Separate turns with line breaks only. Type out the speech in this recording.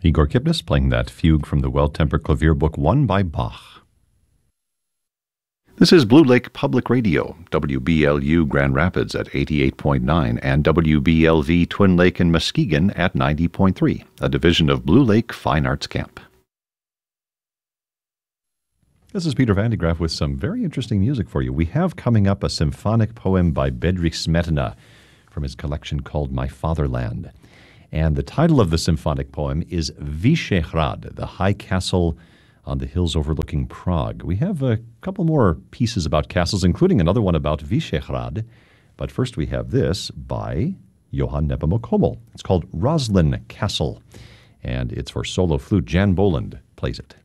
Igor Kipnis playing that fugue from the Well-Tempered Clavier Book 1 by Bach. This is Blue Lake Public Radio, WBLU Grand Rapids at 88.9 and WBLV Twin Lake and Muskegon at 90.3, a division of Blue Lake Fine Arts Camp. This is Peter Van de Graaff with some very interesting music for you. We have coming up a symphonic poem by Bedřich Smetana from his collection called My Fatherland. And the title of the symphonic poem is Vyšehrad, the high castle on the hills overlooking Prague. We have a couple more pieces about castles, including another one about Vyšehrad. But first we have this by Johann Nepomuk Hummel. It's called Roslin Castle, and it's for solo flute. Jan Boland plays it.